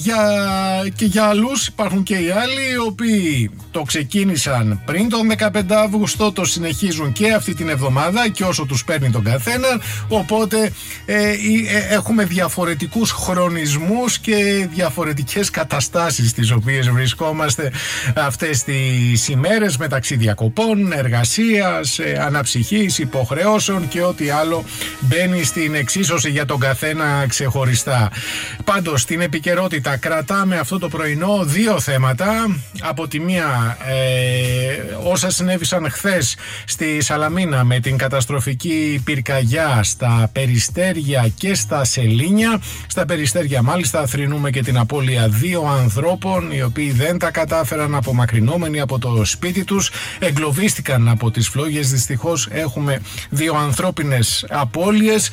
και για άλλους υπάρχουν και οι άλλοι οι οποίοι το ξεκίνησαν πριν τον 15 Αύγουστο, το συνεχίζουν και αυτή την εβδομάδα και όσο τους παίρνει τον καθένα, οπότε έχουμε διαφορετικούς χρονισμούς και διαφορετικές καταστάσεις στις οποίες βρισκόμαστε αυτές τις ημέρες, μεταξύ διακοπών, εργασίας, αναψυχής, υποχρεώσεων και ό,τι άλλο μπαίνει στην εξίσωση για τον καθένα ξεχωριστά. Πάντως στην επικαιρότητα κρατάμε αυτό το πρωινό δύο θέματα. Από τη μία όσα συνέβησαν χθες στη Σαλαμίνα με την καταστροφική πυρκαγιά στα Περιστέρια και στα Σελήνια. Στα Περιστέρια μάλιστα θρηνούμε και την απώλεια δύο ανθρώπων οι οποίοι δεν τα κατάφεραν, απομακρυνόμενοι από το σπίτι τους, εγκλωβίστηκαν από τις φλόγες. Δυστυχώς έχουμε δύο ανθρώπινες απώλειες.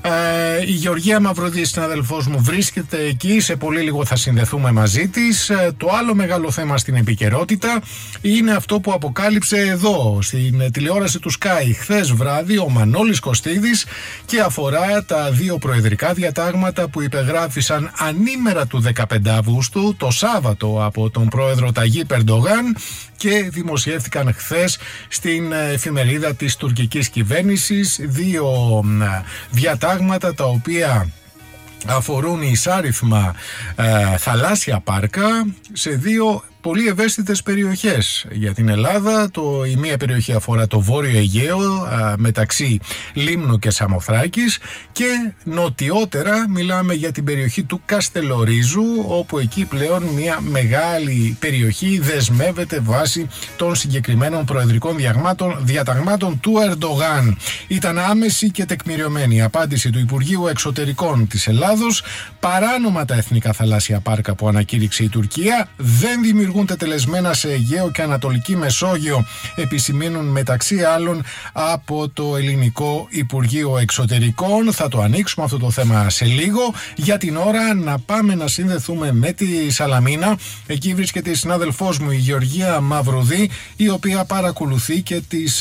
Η Γεωργία Μαυρουδή, συναδελφός μου, βρίσκεται εκεί. Σε πολύ λίγο θα συνδεθούμε μαζί της. Το άλλο μεγάλο θέμα στην επικαιρότητα είναι αυτό που αποκάλυψε εδώ στην τηλεόραση του Sky χθες βράδυ ο Μανώλης Κωστίδης και αφορά τα δύο προεδρικά διατάγματα που υπεγράφησαν ανήμερα του 15 Αυγούστου, το Σάββατο, από τον πρόεδρο Ταγίπ Ερντογάν και δημοσιεύτηκαν χθες στην εφημερίδα της τουρκικής κυβέρνησης. Δύο διατάγματα τα οποία αφορούν εισάριθμα θαλάσσια πάρκα σε δύο πολύ ευαίσθητες περιοχές για την Ελλάδα. Η μία περιοχή αφορά το Βόρειο Αιγαίο μεταξύ Λίμνου και Σαμοθράκης και νοτιότερα μιλάμε για την περιοχή του Καστελορίζου, όπου εκεί πλέον μια μεγάλη περιοχή δεσμεύεται βάσει των συγκεκριμένων προεδρικών διαταγμάτων του Ερντογάν. Ήταν άμεση και τεκμηριωμένη η απάντηση του Υπουργείου Εξωτερικών της Ελλάδος. Παράνομα τα εθνικά θαλάσσια πάρκα που ανακήρυξε η Τουρκία δεν δημιουργούν τελεσμένα σε Αιγαίο και Ανατολική Μεσόγειο, επισημαίνουν μεταξύ άλλων από το Ελληνικό Υπουργείο Εξωτερικών. Θα το ανοίξουμε αυτό το θέμα σε λίγο. Για την ώρα να πάμε να συνδεθούμε με τη Σαλαμίνα. Εκεί βρίσκεται η συνάδελφός μου η Γεωργία Μαυρουδή, η οποία παρακολουθεί και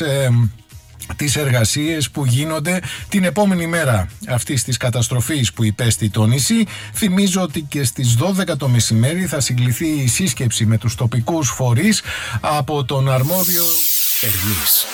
τις εργασίες που γίνονται την επόμενη μέρα αυτής της καταστροφής που υπέστη το νησί. Θυμίζω ότι και στις 12 το μεσημέρι θα συγκληθεί η σύσκεψη με τους τοπικούς φορείς από τον αρμόδιο Ερμής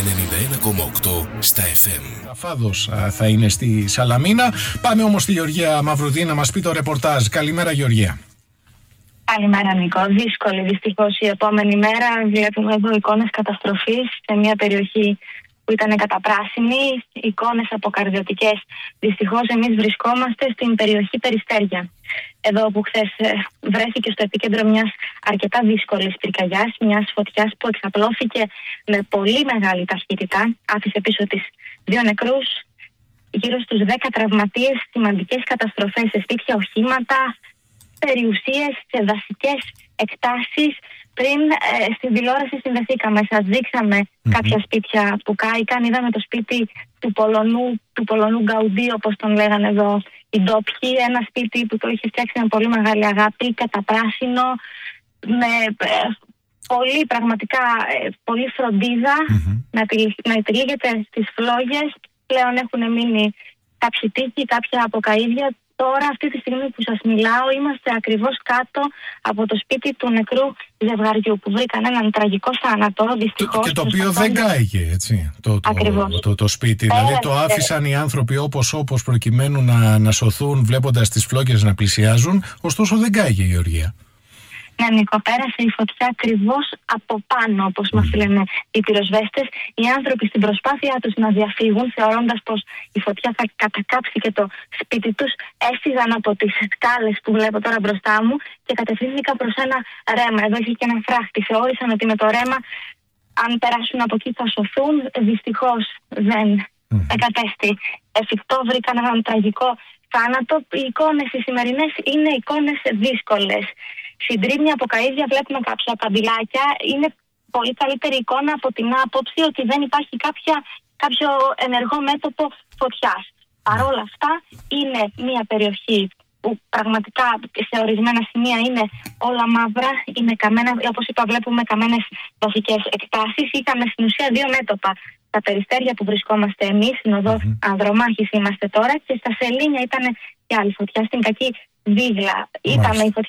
91,8 στα FM. Φάδος θα είναι στη Σαλαμίνα. Πάμε όμως στη Γεωργία Μαυρουδή να μας πει το ρεπορτάζ. Καλημέρα Γεωργία. Καλημέρα Νικό. Δύσκολη δυστυχώς η επόμενη μέρα. Βλέπουμε εδώ εικόνες καταστροφής σε μια περιοχή που ήταν καταπράσινη, εικόνες αποκαρδιωτικές. Δυστυχώς εμείς βρισκόμαστε στην περιοχή Περιστέρια. Εδώ που χθες βρέθηκε στο επίκεντρο μιας αρκετά δύσκολης πυρκαγιάς, μιας φωτιάς που εξαπλώθηκε με πολύ μεγάλη ταχύτητα. Άφησε πίσω της δύο νεκρούς, γύρω στους 10 τραυματίες, σημαντικές καταστροφές σε σπίτια, οχήματα, περιουσίες, σε δασικές εκτάσεις. Πριν στην τηλεόραση συνδεθήκαμε, σας δείξαμε κάποια σπίτια που κάηκαν. Είδαμε το σπίτι του Πολωνού Γκαουντή, όπως τον λέγανε εδώ οι ντόπιοι. Ένα σπίτι που το είχε φτιάξει με πολύ μεγάλη αγάπη, καταπράσινο, με πραγματικά πολύ φροντίδα να επιλύγεται στις φλόγες. Πλέον έχουν μείνει κάποιοι τείχοι, κάποια αποκαΐδια. Τώρα, αυτή τη στιγμή που σας μιλάω, είμαστε ακριβώς κάτω από το σπίτι του νεκρού ζευγαριού που βρήκαν έναν τραγικό θάνατο, δυστυχώς. Και το οποίο δεν κάηκε, έτσι, το σπίτι. Δηλαδή το άφησαν οι άνθρωποι όπως προκειμένου να σωθούν βλέποντας τις φλόγες να πλησιάζουν, ωστόσο δεν κάηκε η Γεωργία. Ναι, Νίκο, πέρασε η φωτιά ακριβώς από πάνω, όπως μας λένε οι πυροσβέστες. Οι άνθρωποι στην προσπάθειά τους να διαφύγουν, θεωρώντας πως η φωτιά θα κατακάψει και το σπίτι τους, έφυγαν από τις σκάλες που βλέπω τώρα μπροστά μου και κατευθύνθηκαν προς ένα ρέμα. Εδώ είχε και ένα φράχτη. Θεώρησαν ότι με το ρέμα, αν περάσουν από εκεί, θα σωθούν. Δυστυχώς δεν κατέστη εφικτό. Βρήκαν έναν τραγικό θάνατο. Οι εικόνες οι σημερινές είναι εικόνες δύσκολες. Συντρίμμια από καΐδια, βλέπουμε κάποια καντιλάκια. Είναι πολύ καλύτερη εικόνα από την άποψη ότι δεν υπάρχει κάποιο ενεργό μέτωπο φωτιάς. Παρ' όλα αυτά, είναι μια περιοχή που πραγματικά σε ορισμένα σημεία είναι όλα μαύρα, είναι καμένα, όπως είπα, βλέπουμε καμένες βασικές εκτάσεις. Είχαμε στην ουσία δύο μέτωπα. Τα Περιστέρια που βρισκόμαστε εμείς, στην οδό Ανδρομάχης είμαστε τώρα, και στα Σελήνια ήταν και άλλη φωτιά, στην Κακή Δίγλα. Είδαμε η φωτιά